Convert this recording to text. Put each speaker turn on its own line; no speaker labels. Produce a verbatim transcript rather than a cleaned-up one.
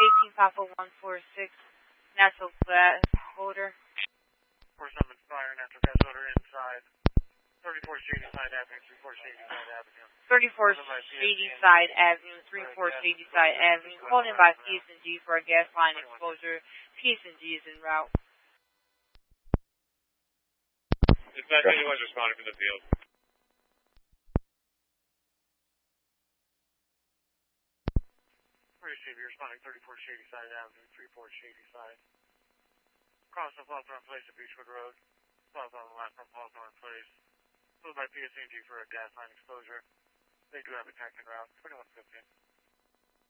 eighteen Papa one four six, natural gas odor.
four seven fire, natural gas odor inside. thirty-four Shadyside Avenue, thirty-four Shadyside Avenue.
thirty-four Shadyside Avenue, thirty-four Shadyside Avenue. Called in by P S and G for a gas line exposure. P S and G is en route.
Dispatch anyone's responding from the field. Appreciate you responding thirty-four Shadyside Avenue, thirty-four Shadyside. Cross the Hawthorne Place at Beechwood Road. South on the left from Hawthorne Place. Followed by P S and G for a gas line exposure. They do have a tactic route, twenty-one fifteen.